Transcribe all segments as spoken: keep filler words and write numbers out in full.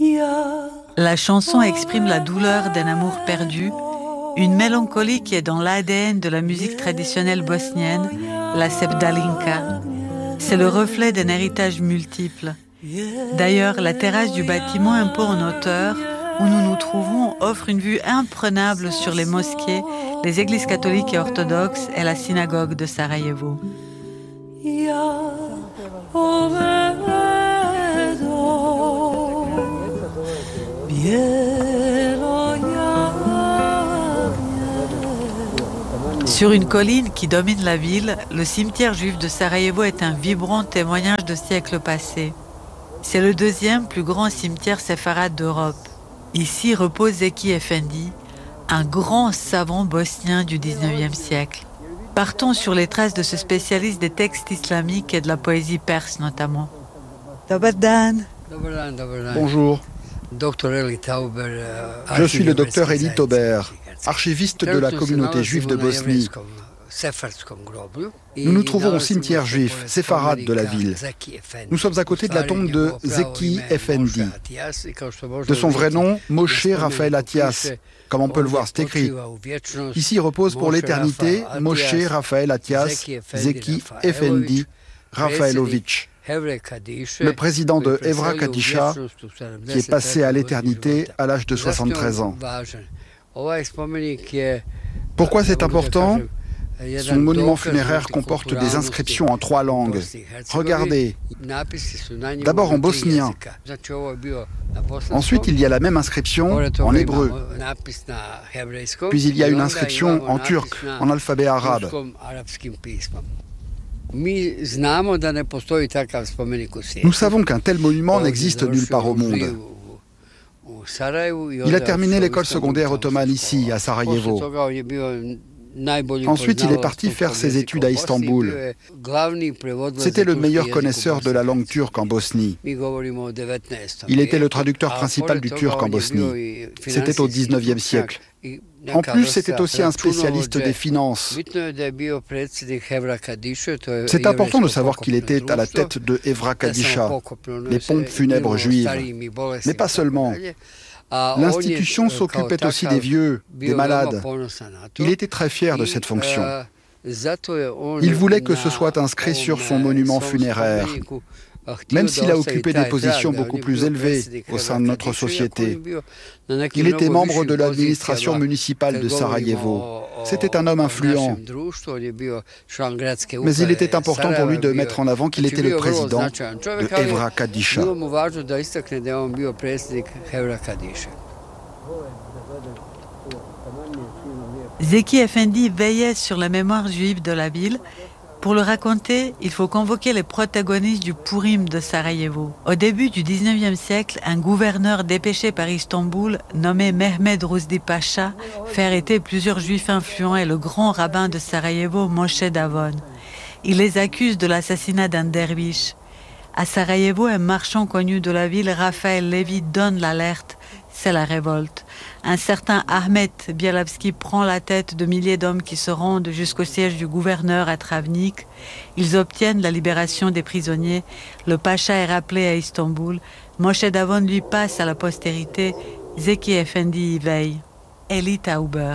La chanson exprime la douleur d'un amour perdu, une mélancolie qui est dans l'A D N de la musique traditionnelle bosnienne, la Sevdalinka. C'est le reflet d'un héritage multiple. D'ailleurs, la terrasse du bâtiment un peu en hauteur, où nous nous trouvons, offre une vue imprenable sur les mosquées, les églises catholiques et orthodoxes et la synagogue de Sarajevo. Sur une colline qui domine la ville, le cimetière juif de Sarajevo est un vibrant témoignage de siècles passés. C'est le deuxième plus grand cimetière séfarade d'Europe. Ici repose Zeki Efendi, un grand savant bosnien du dix-neuvième siècle. Partons sur les traces de ce spécialiste des textes islamiques et de la poésie perse notamment. Dobar dan. Bonjour. Je suis le docteur Eli Tauber, archiviste de la communauté juive de Bosnie. Nous nous trouvons au cimetière juif, séfarade de la ville. Nous sommes à côté de la tombe de Zeki Efendi. De son vrai nom, Moshe Raphaël Atias. Comme on peut le voir, c'est écrit. Ici repose pour l'éternité Moshe Raphaël Atias Zeki Efendi Raphaelovitch, le président de Evra Kadisha, qui est passé à l'éternité à l'âge de soixante-treize ans. Pourquoi c'est important ? Son monument funéraire comporte des inscriptions en trois langues. Regardez, d'abord en bosnien. Ensuite, il y a la même inscription en hébreu. Puis il y a une inscription en turc, en alphabet arabe. Nous savons qu'un tel monument n'existe nulle part au monde. Il a terminé l'école secondaire ottomane ici, à Sarajevo. Ensuite, il est parti faire ses études à Istanbul. C'était le meilleur connaisseur de la langue turque en Bosnie. Il était le traducteur principal du turc en Bosnie. C'était au dix-neuvième siècle. En plus, c'était aussi un spécialiste des finances. C'est important de savoir qu'il était à la tête de Evra Kadisha, les pompes funèbres juives. Mais pas seulement. L'institution s'occupait aussi des vieux, des malades. Il était très fier de cette fonction. Il voulait que ce soit inscrit sur son monument funéraire, même s'il a occupé des positions beaucoup plus élevées au sein de notre société. Il était membre de l'administration municipale de Sarajevo. C'était un homme influent. Mais il était important pour lui de mettre en avant qu'il était le président de Evra Kadisha. Zeki Efendi veillait sur la mémoire juive de la ville. Pour le raconter, il faut convoquer les protagonistes du Purim de Sarajevo. Au début du dix-neuvième siècle, un gouverneur dépêché par Istanbul, nommé Mehmed Rusdi Pacha, fait arrêter plusieurs juifs influents et le grand rabbin de Sarajevo, Moshe Davon. Il les accuse de l'assassinat d'un derviche. À Sarajevo, un marchand connu de la ville, Raphaël Levi, donne l'alerte. C'est la révolte. Un certain Ahmet Bielavski prend la tête de milliers d'hommes qui se rendent jusqu'au siège du gouverneur à Travnik. Ils obtiennent la libération des prisonniers. Le pacha est rappelé à Istanbul. Moshe Davon lui passe à la postérité. Zeki Efendi y veille. Eli Tauber.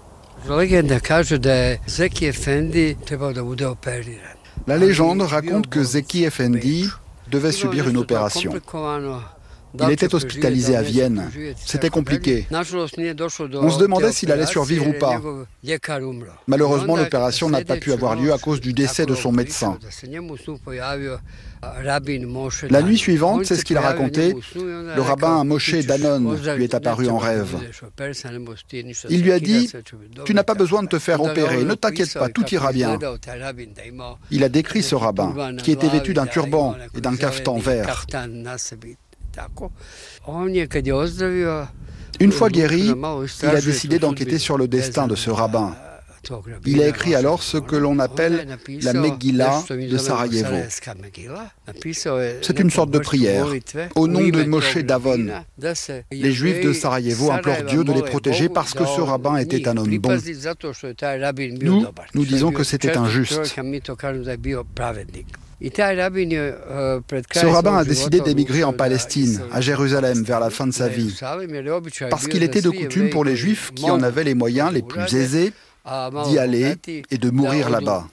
La légende raconte que Zeki Efendi devait subir une opération. Il était hospitalisé à Vienne. C'était compliqué. On se demandait s'il allait survivre ou pas. Malheureusement, l'opération n'a pas pu avoir lieu à cause du décès de son médecin. La nuit suivante, c'est ce qu'il a raconté, le rabbin Moshe Danon lui est apparu en rêve. Il lui a dit « Tu n'as pas besoin de te faire opérer, ne t'inquiète pas, tout ira bien. » Il a décrit ce rabbin, qui était vêtu d'un turban et d'un cafetan vert. Une fois guéri, il a décidé d'enquêter sur le destin de ce rabbin. Il a écrit alors ce que l'on appelle la Megillah de Sarajevo. C'est une sorte de prière, au nom de Moshe Davon. Les Juifs de Sarajevo implorent Dieu de les protéger parce que ce rabbin était un homme bon. Nous, nous disons que c'était injuste. Ce rabbin a décidé d'émigrer en Palestine, à Jérusalem, vers la fin de sa vie, parce qu'il était de coutume pour les Juifs qui en avaient les moyens les plus aisés d'y aller et de mourir là-bas.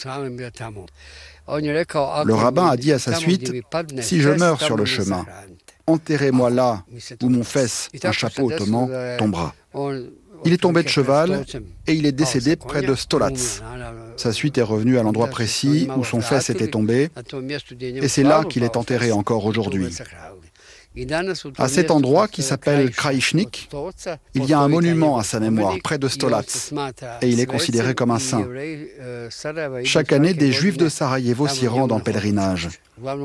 Le rabbin a dit à sa suite, « Si je meurs sur le chemin, enterrez-moi là où mon fès, un chapeau ottoman, tombera. » Il est tombé de cheval et il est décédé près de Stolatz. Sa suite est revenue à l'endroit précis où son fès était tombé et c'est là qu'il est enterré encore aujourd'hui. À cet endroit qui s'appelle Kraïchnik, il y a un monument à sa mémoire près de Stolatz et il est considéré comme un saint. Chaque année, des Juifs de Sarajevo s'y rendent en pèlerinage.